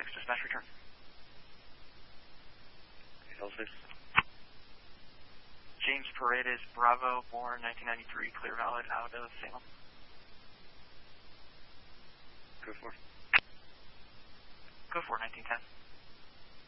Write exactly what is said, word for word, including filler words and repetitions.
dispatch return. L six. James Paredes, Bravo, born nineteen ninety-three, clear valid, out of Salem. Go for. Go for nineteen ten.